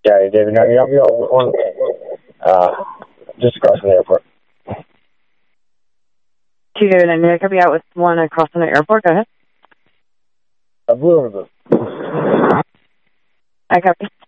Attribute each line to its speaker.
Speaker 1: Yeah, David, you got one, just across from the airport.
Speaker 2: 2 David, I need to copy out with one across from the airport. Go ahead.
Speaker 1: Blue over blue.
Speaker 2: I copy.